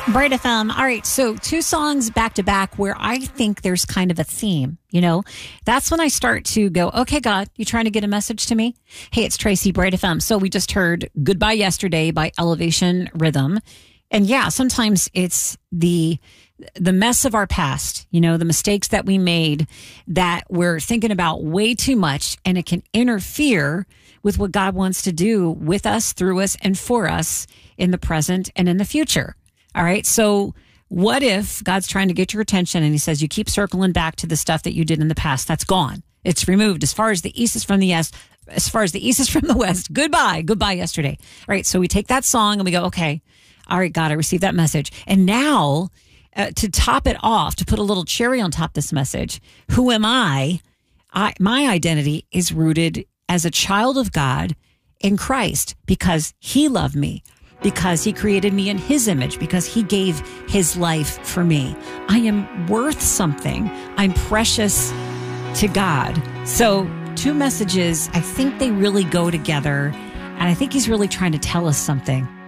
Bright FM. All right. So 2 songs back to back where I think there's kind of a theme, that's when I start to go, okay, God, you trying to get a message to me? Hey, it's Tracy, Bright FM. So we just heard Goodbye Yesterday by Elevation Rhythm. And yeah, sometimes it's the mess of our past, the mistakes that we made that we're thinking about way too much, and it can interfere with what God wants to do with us, through us, and for us in the present and in the future. All right. So what if God's trying to get your attention and he says, you keep circling back to the stuff that you did in the past? That's gone. It's removed. As far as the east is from the west, as far as the east is from the west, goodbye yesterday. All right. So we take that song and we go, okay, all right, God, I received that message. And now to top it off, to put a little cherry on top of this message, who am I? My identity is rooted as a child of God in Christ, because he loved me, because he created me in his image, because he gave his life for me. I am worth something. I'm precious to God. So 2 messages, I think they really go together. And I think he's really trying to tell us something.